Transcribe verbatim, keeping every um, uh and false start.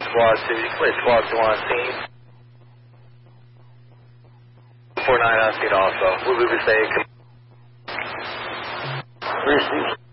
Squad two, you can play Squad two on scene. four nine on scene also. We'll be safe. Receive.